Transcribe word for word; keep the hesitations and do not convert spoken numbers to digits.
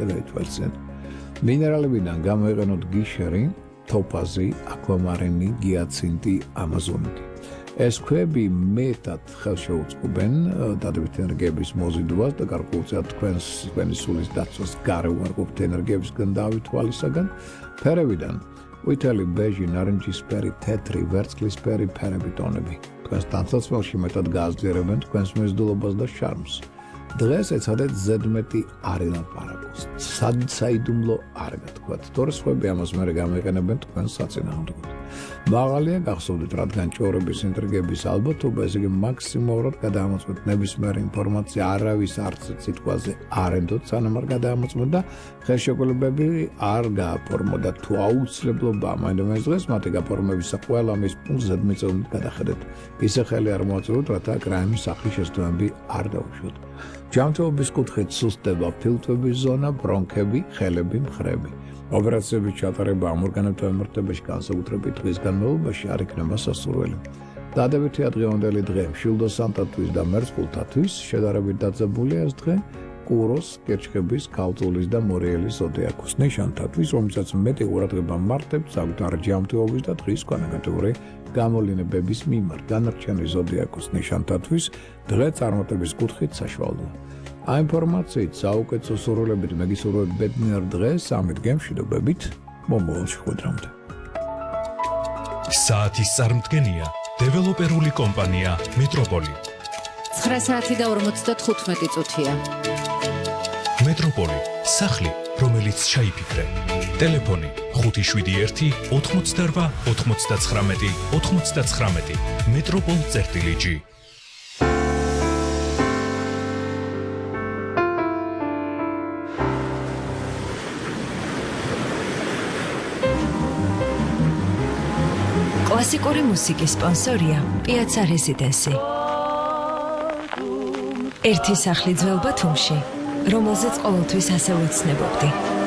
და გაითვალისწინეთ. მინერალებიდან გამოიყენოთ გიშერი, თოფაზი, აკვამარინი, გიაცინტი, ამაზონიტი. ეს ქვები მეტად ხელშეუწყობენ დადებითი ენერგიების მოზიდვას და გარკვეულწილად თქვენს თქვენი სულის დაცვას გარევარყოფით ენერგიებისგან დავითვალისაგან. ფერებიდან ყვითელი, ბეჟი, ნარინჯისფერი, თეთრი, ვერცხლისფერი ფერები ტონები. თქვენს ტანსაცმელში მეტად გააძლიერებენ თქვენს მეზიდულობას და შარმს. დღეს ეცადეთ ზედმეტი არ ელაპარაკოს. საიდუმლო არ გათქვათ. თორე სხვები ამას მერე გამოიყენებენ თქვენს საწინააღმდეგოდ. მაღალია გახსოვდეთ, რადგან ჭორების ინტრიგების ალბათობა, ესე იგი მაქსიმალურად გადაამოწმეთ ნებისმიერი ინფორმაცია არავის არც სიტყვაზე არ ენდოთ, სანამ არ გადაამოწმოთ და ხელშეკრულებები არ გააფორმოთ და თუ აუცილებლობაა მაინდამაინც დღეს მათი გაფორმებისა ყველა მის პუნქტს ზედმიწევნით გადახედეთ. ისე ხელი არ მოაწოდოთ, რათა კრაიმის სახის შესდომები არ დაუშვოთ. ჯანმრთელობის კუთხით სუსტდება ფილტვების ზონა, ბრონქები, ხელები, მხრები. ოპერაციების ჩატარება ამ ორგანოთა მიმართებაში განსაკუთრებით დღის განმავლობაში არ იქნება სასურველი. დადებითი დღევანდელი დღე მშვილდოსანტათვის და მერწყულთათვის შედარებით დაძაბულია ეს დღე კუროს, კერჩხების, ქალწულის და მორიელის ზოდიაქოს ნიშანთათვის, რომელსაც მეტი ყურადღება მართებთ საკუთარი ჯანმრთელობის და დღის კანონმდებლური გამოვლინებების მიმართ. განარჩენი ზოდიაქოს ნიშანთათვის დღე წარმატების კუთხით საშუალოა. Ამ ინფორმაციით საუკეთესო სურვილებით მეგისურვებთ ბედნიერ დღეს, ამით გემშვიდობებით, მომავალში ხვედრამდე. საათის წარმდგენია დეველოპერული კომპანია მეტროპოლი. ცხრა საათი და ორმოცდათხუთმეტი წუთია. მეტროპოლი, სახლი, რომელიც ჩაიფიქრე. ტელეფონი ხუთი შვიდი ერთი ოთხმოცდარვა ოთხმოცდაცხრამეტი ოთხმოცდაცხრამეტი. მეტროპოლ წერტილი ჯი. კლასიკური მუსიკის სპონსორია პიაცა რეზიდენსი. ერთი სახლი ძველ ბათუმში, რომელზეც ყოველთვის ასე ვეცნებობდი.